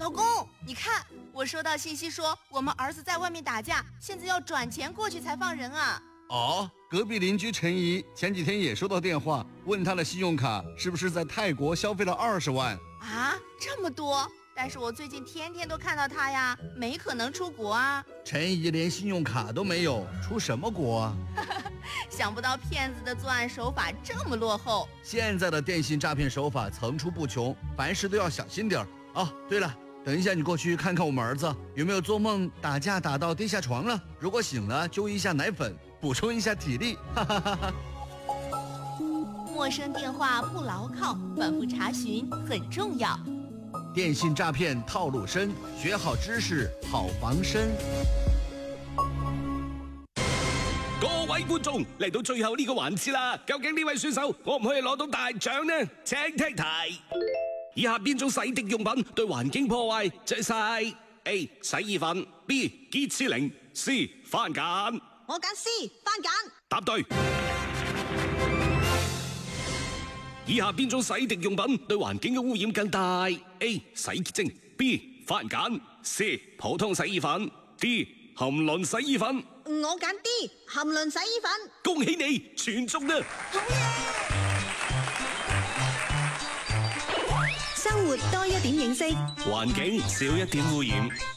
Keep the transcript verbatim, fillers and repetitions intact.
老公，你看，我收到信息说我们儿子在外面打架，现在要转钱过去才放人啊。 哦，隔壁邻居陈姨前几天也收到电话，问她的信用卡是不是在泰国消费了二十万啊？这么多？但是我最近天天都看到他呀，没可能出国啊。 陈姨连信用卡都没有，出什么国啊？ 想不到骗子的作案手法这么落后。 现在的电信诈骗手法层出不穷，凡事都要小心点儿。哦，对了，等一下你过去看看我们儿子有没有做梦打架打到跌下床了，如果醒了就一下奶粉，补充一下体力。哈哈哈哈。 陌生电话不牢靠，反复查询很重要。 电信诈骗套路深，学好知識好防身。 各位觀眾，嚟到最後呢個環節啦，究竟呢位選手可唔可以攞到大獎呢？請聽題：以下邊種洗滌用品對環境破壞最細 ？A. 洗衣粉 B. 潔廁靈 C. 番梘。 我揀 C. 番梘。 答對。以下邊種洗滌用品對環境嘅污染更大 ？A. 洗潔精 B. 番梘 C. 普通洗衣粉 D. 含磷洗衣粉。 我揀 D. 含磷洗衣粉。 恭喜你全中啦！ 好嘢！生活多一點認識， 環境少一點污染。